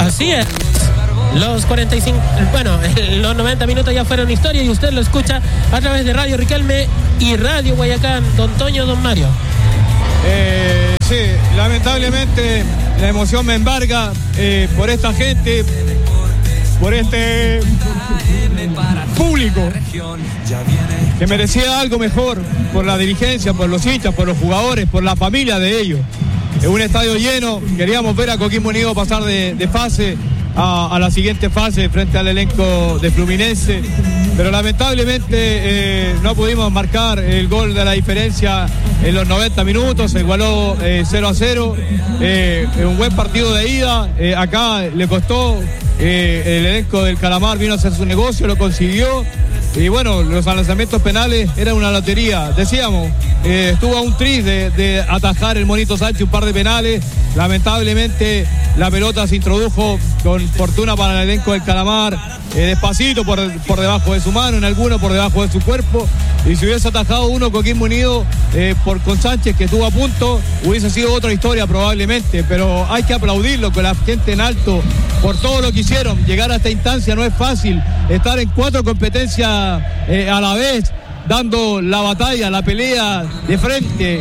Así es. Los 45, los 90 minutos ya fueron historia y usted lo escucha a través de Radio Riquelme y Radio Guayacán. Don Toño, don Mario. Sí, lamentablemente la emoción me embarga por esta gente, por este público que merecía algo mejor, por la dirigencia, por los hinchas, por los jugadores, por la familia de ellos. En un estadio lleno, queríamos ver a Coquimbo Unido pasar de fase a la siguiente fase frente al elenco de Fluminense, pero lamentablemente no pudimos marcar el gol de la diferencia en los 90 minutos, se igualó 0-0, un buen partido de ida, acá le costó, el elenco del Calamar vino a hacer su negocio, lo consiguió. Y bueno, los lanzamientos penales eran una lotería. Decíamos, estuvo a un tris de atajar el Monito Sánchez un par de penales. Lamentablemente la pelota se introdujo con fortuna para el elenco del Calamar, despacito por debajo de su mano, en alguno por debajo de su cuerpo. Y si hubiese atajado uno Coquimbo Unido con Sánchez, que estuvo a punto, hubiese sido otra historia probablemente. Pero hay que aplaudirlo con la gente en alto por todo lo que hicieron. Llegar a esta instancia no es fácil. Estar en 4 competencias a la vez, dando la batalla, la pelea de frente,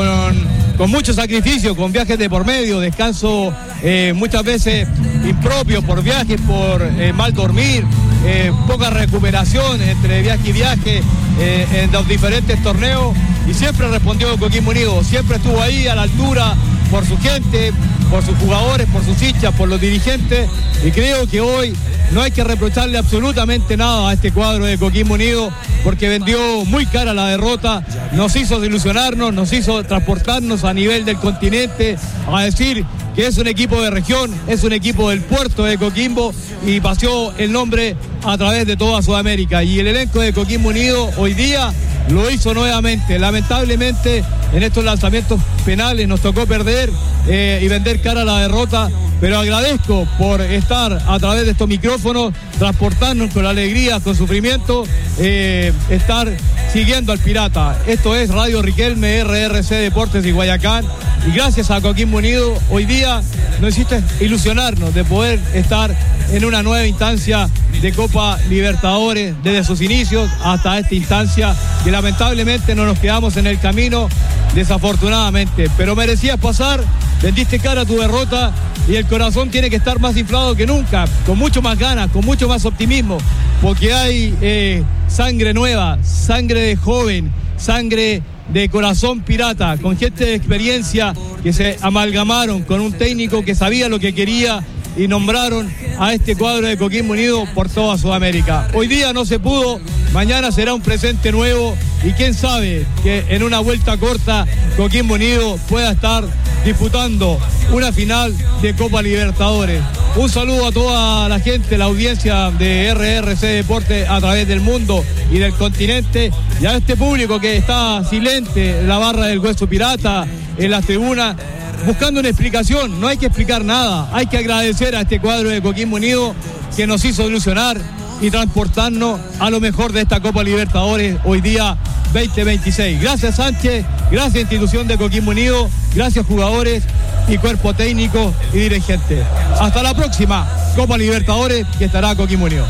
con mucho sacrificio, con viajes de por medio, descanso muchas veces impropio por viajes, por mal dormir, poca recuperación entre viaje y viaje en los diferentes torneos, y siempre respondió Coquimbo Unido, siempre estuvo ahí a la altura por su gente, por sus jugadores, por sus hinchas, por los dirigentes, y creo que hoy no hay que reprocharle absolutamente nada a este cuadro de Coquimbo Unido, porque vendió muy cara la derrota, nos hizo desilusionarnos, nos hizo transportarnos a nivel del continente, a decir que es un equipo de región, es un equipo del puerto de Coquimbo, y paseó el nombre a través de toda Sudamérica. Y el elenco de Coquimbo Unido hoy día lo hizo nuevamente. Lamentablemente en estos lanzamientos penales nos tocó perder y vender cara a la derrota, pero agradezco por estar a través de estos micrófonos, transportarnos con alegría, con sufrimiento, estar siguiendo al Pirata. Esto es Radio Riquelme, RRC Deportes y Guayacán, y gracias a Coquimbo Unido hoy día nos hiciste ilusionarnos de poder estar en una nueva instancia de Copa Libertadores desde sus inicios hasta esta instancia, que lamentablemente no nos quedamos en el camino, desafortunadamente, pero merecías pasar, vendiste cara a tu derrota y el corazón tiene que estar más inflado que nunca, con mucho más ganas, con mucho más optimismo, porque hay sangre nueva, sangre de joven, sangre de corazón pirata, con gente de experiencia que se amalgamaron con un técnico que sabía lo que quería y nombraron a este cuadro de Coquimbo Unido por toda Sudamérica. Hoy día no se pudo, mañana será un presente nuevo y quién sabe que en una vuelta corta Coquimbo Unido pueda estar disputando una final de Copa Libertadores. Un saludo a toda la gente, la audiencia de RRC Deportes a través del mundo y del continente, y a este público que está silente en la barra del Hueso Pirata, en las tribunas, buscando una explicación. No hay que explicar nada, hay que agradecer a este cuadro de Coquimbo Unido que nos hizo ilusionar y transportarnos a lo mejor de esta Copa Libertadores hoy día 2026. Gracias Sánchez, gracias institución de Coquimbo Unido, gracias jugadores y cuerpo técnico y dirigente. Hasta la próxima Copa Libertadores, que estará Coquimbo Unido.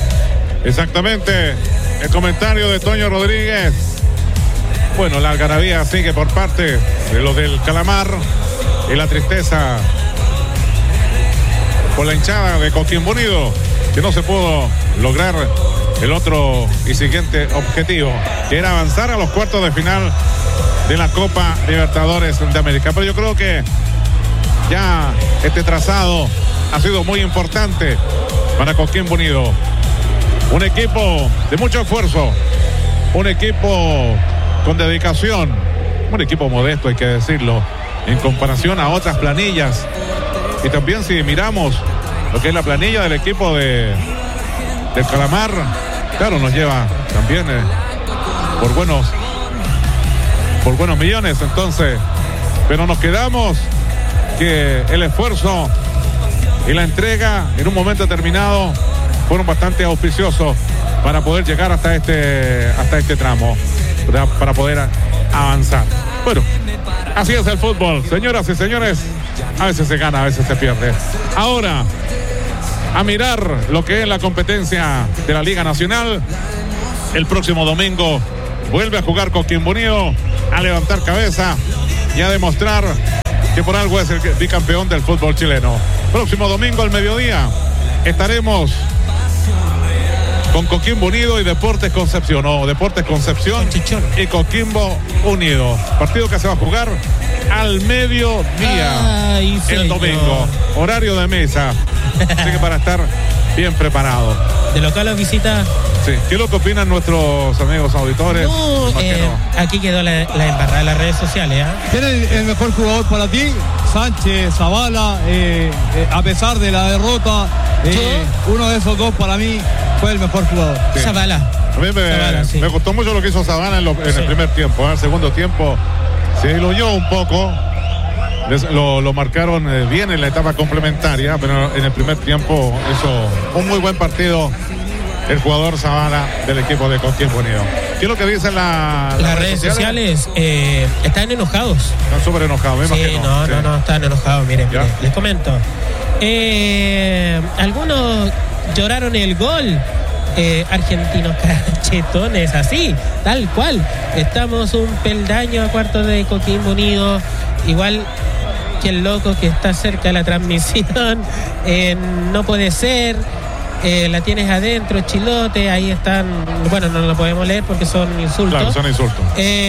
Exactamente, el comentario de Toño Rodríguez. Bueno, la algarabía sigue por parte de los del Calamar y la tristeza por la hinchada de Coquimbo Unido, que no se pudo lograr el otro y siguiente objetivo, que era avanzar a los cuartos de final de la Copa Libertadores de América. Pero yo creo que ya este trazado ha sido muy importante para Coquimbo Unido. Un equipo de mucho esfuerzo, un equipo con dedicación, un equipo modesto, hay que decirlo, en comparación a otras planillas. Y también si miramos lo que es la planilla del equipo del Calamar, claro, nos lleva también por buenos millones, entonces, pero nos quedamos que el esfuerzo y la entrega en un momento determinado fueron bastante auspiciosos para poder llegar hasta este tramo, para poder avanzar. Bueno, así es el fútbol, señoras y señores. A veces se gana, a veces se pierde. Ahora, a mirar lo que es la competencia de la Liga Nacional. El próximo domingo vuelve a jugar Coquimbo Unido, a levantar cabeza y a demostrar que por algo es el bicampeón del fútbol chileno. Próximo domingo al mediodía estaremos con Coquimbo Unido y Deportes Concepción. Deportes Concepción y Coquimbo Unido. Partido que se va a jugar al mediodía el domingo. Horario de mesa. Así que para estar bien preparado. ¿De local o visita? Sí. ¿Qué es lo que opinan nuestros amigos auditores? Aquí quedó la embarrada de las redes sociales. ¿Quién es el mejor jugador para ti? Sánchez, Zavala, a pesar de la derrota, uno de esos dos para mí fue el mejor jugador. Sí. Zavala. A mí me gustó mucho lo que hizo Zavala en el primer tiempo. En el segundo tiempo se diluyó un poco. Lo marcaron bien en la etapa complementaria, pero en el primer tiempo hizo un muy buen partido el jugador Zavala del equipo de Coquimbo Unido. ¿Qué es lo que dicen las redes sociales? Están enojados. Están súper enojados, me imagino. No, están enojados. Miren, les comento. Algunos lloraron el gol. Argentinos cachetones, así, tal cual. Estamos un peldaño a cuartos de Coquimbo Unido. Igual que el loco que está cerca de la transmisión. No puede ser. La tienes adentro, chilote, ahí están, bueno, no lo podemos leer porque son insultos. Claro, son insultos.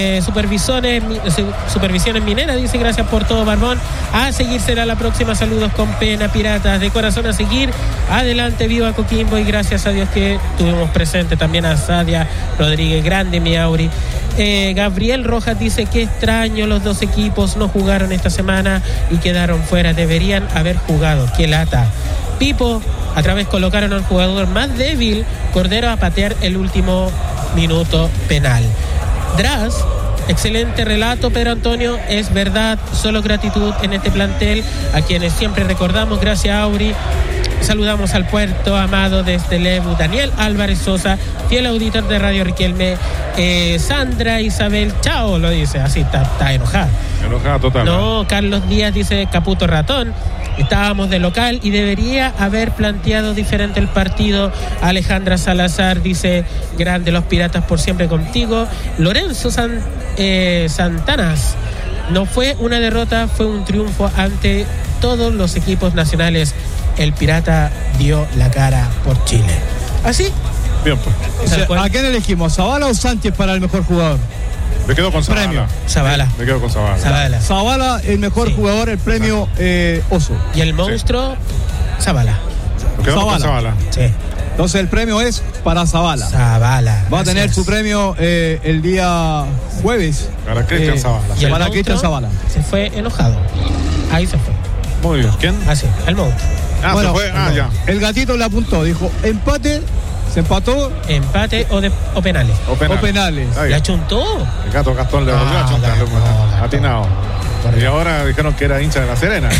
Supervisiones mineras, dice, gracias por todo, Barbón. A seguir será la próxima, saludos con pena, piratas, de corazón a seguir. Adelante, viva Coquimbo, y gracias a Dios que tuvimos presente también a Sadia Rodríguez, grande mi Auri. Gabriel Rojas dice que extraño, los dos equipos no jugaron esta semana y quedaron fuera, deberían haber jugado, qué lata. Pipo, a través colocaron al jugador más débil, Cordero, a patear el último minuto penal. Draz, excelente relato, Pedro Antonio, es verdad, solo gratitud en este plantel, a quienes siempre recordamos, gracias Auri. Saludamos al puerto amado desde Lebu, Daniel Álvarez Sosa, fiel auditor de Radio Riquelme. Sandra Isabel, chao, lo dice, así está enojada. Enojada total. No, Carlos Díaz dice, Caputo ratón. Estábamos de local y debería haber planteado diferente el partido. Alejandra Salazar dice, grande los piratas por siempre contigo. Lorenzo Santanas, no fue una derrota, fue un triunfo ante todos los equipos nacionales. El pirata dio la cara por Chile. ¿Así? Bien, pues. O sea, ¿a quién elegimos? ¿Zavala o Sánchez para el mejor jugador? Me quedo con Zavala. Premio. Zavala. Me quedo con Zavala. Zavala, el mejor jugador, el premio Oso. Y el monstruo, Zavala. Me quedo con Zavala. Sí. Entonces el premio es para Zavala. Zavala. Va a tener su premio el día jueves. Para Cristian Zavala. Y para Cristian Zavala. Se fue enojado. Ahí se fue. Muy bien. ¿Quién? Así, el monstruo. Bueno, se fue. Ya. El gatito le apuntó, dijo, empate, se empató. Empate o penales. O penales. ¿Le achuntó? El gato Gastón le volvió a chuntar. Atinado. Y ahora dijeron que era hincha de La Serena.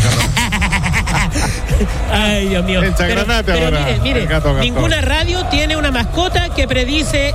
Ay, Dios mío. Pero mire, ninguna radio tiene una mascota que predice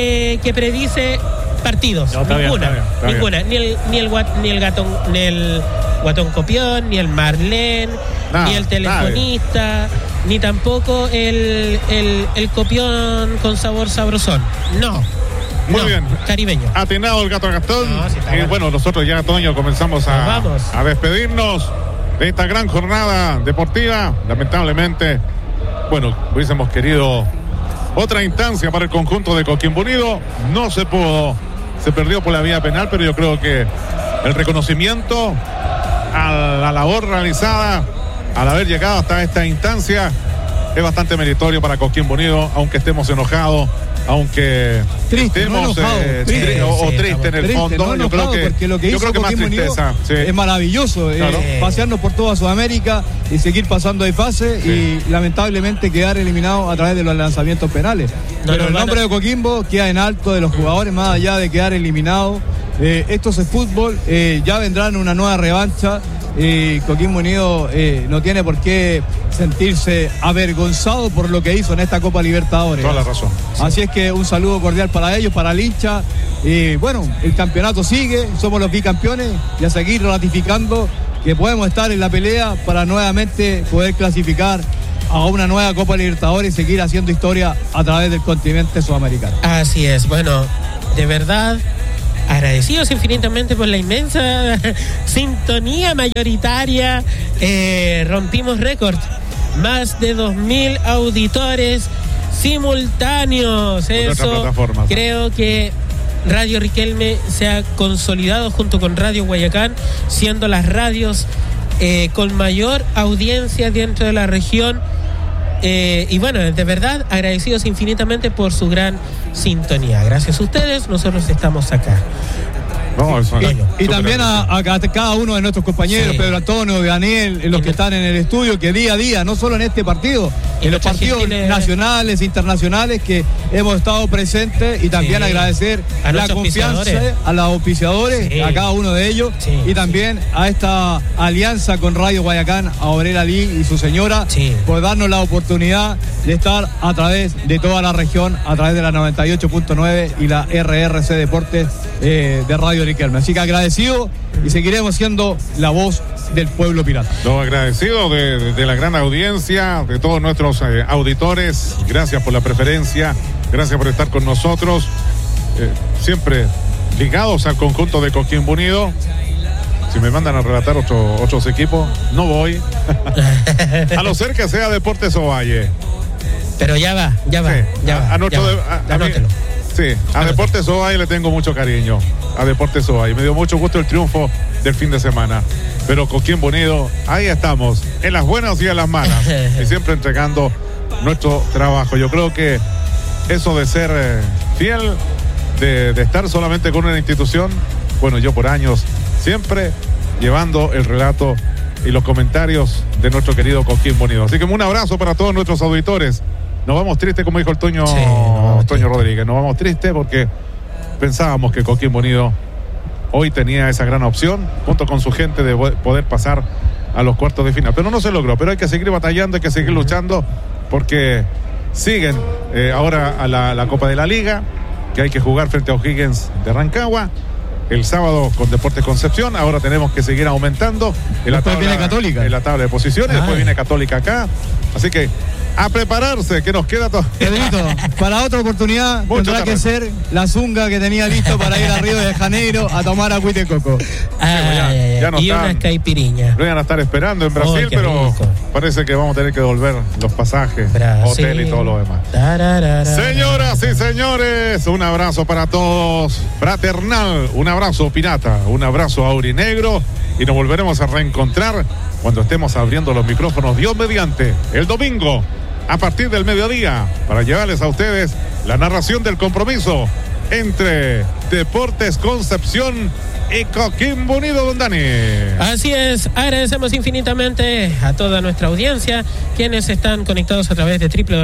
partidos. No, ninguna. Ni el guatón copión, ni el Marlene, ni el telefonista, ni tampoco el copión con sabor sabrosón. No. Muy bien. Caribeño. Atinado el gato Gastón. Y bueno, nosotros ya, Toño, comenzamos a despedirnos de esta gran jornada deportiva. Lamentablemente, bueno, hubiésemos querido otra instancia para el conjunto de Coquimbo Unido. No se pudo. Se perdió por la vía penal, pero yo creo que el reconocimiento a la labor realizada al haber llegado hasta esta instancia es bastante meritorio para Coquimbo Unido, aunque estemos enojados, aunque estemos triste en el fondo. Yo creo que lo que hizo Coquimbo Unido es maravilloso, pasearnos por toda Sudamérica y seguir pasando de fase y lamentablemente quedar eliminado a través de los lanzamientos penales. Pero el nombre de Coquimbo queda en alto de los jugadores, más allá de quedar eliminado. Esto es fútbol, ya vendrán una nueva revancha. Coquimbo Unido no tiene por qué sentirse avergonzado por lo que hizo en esta Copa Libertadores. Toda la razón. Así es que un saludo cordial para ellos, para el hincha. Bueno, el campeonato sigue, somos los bicampeones y a seguir ratificando que podemos estar en la pelea para nuevamente poder clasificar a una nueva Copa Libertadores y seguir haciendo historia a través del continente sudamericano. Así es, bueno, de verdad, agradecidos infinitamente por la inmensa sintonía mayoritaria. Rompimos récord, más de 2.000 auditores simultáneos. Eso creo que Radio Riquelme se ha consolidado junto con Radio Guayacán, siendo las radios con mayor audiencia dentro de la región. Y bueno, de verdad, agradecidos infinitamente por su gran sintonía. Gracias a ustedes, nosotros estamos acá. No, y también a cada uno de nuestros compañeros, sí. Pedro Antonio, Daniel, los que están en el estudio, que día a día, no solo en este partido, en los partidos nacionales, internacionales, que hemos estado presentes, y también agradecer a la confianza a los auspiciadores, a cada uno de ellos, y también a esta alianza con Radio Guayacán, a Obrera Lee y su señora, por darnos la oportunidad de estar a través de toda la región, a través de la 98.9 y la RRC Deportes de Radio Riquelme. Así que agradecido y seguiremos siendo la voz del pueblo pirata. Lo agradecido de la gran audiencia, de todos nuestros auditores. Gracias por la preferencia, gracias por estar con nosotros, siempre ligados al conjunto de Coquimbo Unido. Si me mandan a relatar otros equipos, no voy. A no ser que sea Deportes Ovalle. Pero ya va. Anótelo. Sí, a Deportes Ovalle le tengo mucho cariño. A Deportes Ovalle. Me dio mucho gusto el triunfo del fin de semana. Pero Coquimbo Unido, ahí estamos, en las buenas y en las malas. Y siempre entregando nuestro trabajo. Yo creo que eso de ser fiel, de estar solamente con una institución, bueno, yo por años, siempre llevando el relato y los comentarios de nuestro querido Coquimbo Unido. Así que un abrazo para todos nuestros auditores. Nos vamos tristes, como dijo el Toño Rodríguez. Nos vamos tristes porque pensábamos que Coquimbo Unido hoy tenía esa gran opción, junto con su gente, de poder pasar a los cuartos de final. Pero no se logró. Pero hay que seguir batallando, hay que seguir luchando, porque siguen ahora a la Copa de la Liga, que hay que jugar frente a O'Higgins de Rancagua. El sábado con Deportes Concepción. Ahora tenemos que seguir aumentando. Después viene Católica. En la tabla de posiciones. Después viene Católica acá. Así que a prepararse, que nos queda todo. Pedrito, para otra oportunidad tendrá que ser la zunga que tenía listo para ir a Río de Janeiro a tomar agüita de coco. Ya no y unas caipiriñas. Lo iban a estar esperando en Brasil, pero rico. Parece que vamos a tener que devolver los pasajes, hotel y todo lo demás. Señoras y señores, un abrazo para todos, fraternal, un abrazo pirata, un abrazo aurinegro, y nos volveremos a reencontrar cuando estemos abriendo los micrófonos, Dios mediante, el domingo a partir del mediodía, para llevarles a ustedes la narración del compromiso entre Deportes Concepción y Coquimbo Unido, don Dani. Así es, agradecemos infinitamente a toda nuestra audiencia, quienes están conectados a través de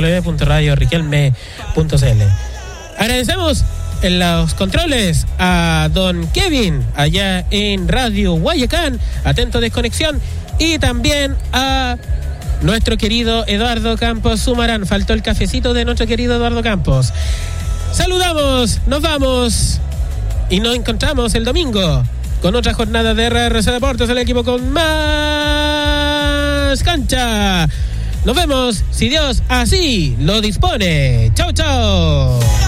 www.radioriquelme.cl. Agradecemos en los controles a don Kevin, allá en Radio Guayacán, atento desconexión, y también a nuestro querido Eduardo Campos Sumarán. Faltó el cafecito de nuestro querido Eduardo Campos. Saludamos, nos vamos y nos encontramos el domingo con otra jornada de RRC Deportes, el equipo con más cancha. Nos vemos si Dios así lo dispone. Chau, chau.